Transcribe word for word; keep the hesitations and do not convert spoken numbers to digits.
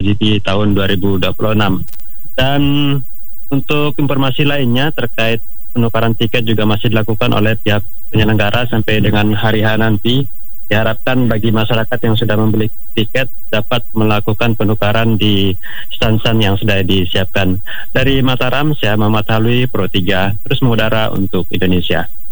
MotoGP tahun dua ribu dua puluh enam. Dan untuk informasi lainnya terkait penukaran tiket juga masih dilakukan oleh pihak penyelenggara sampai dengan hari H nanti. Diharapkan bagi masyarakat yang sudah membeli tiket dapat melakukan penukaran di stand-stand yang sudah disiapkan. Dari Mataram, saya Muhammad Halwi, Pro tiga, terus mengudara untuk Indonesia.